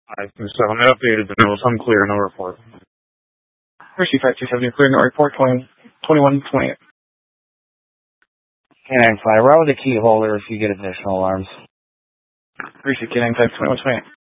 527, I updated the notes. I'm clear, no report. Receive 5270, clear, no report, 2128. K95, route the key holder if you get additional alarms. Receive K95, 2128.